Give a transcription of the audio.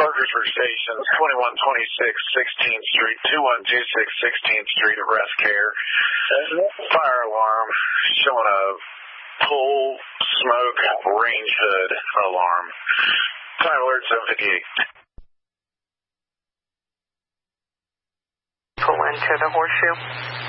Parkersburg Stations, 2126 16th Street, 2126 16th Street at Rest Care. Fire alarm showing a pull smoke range hood alarm. Time alert 758. Pull into the Horseshoe.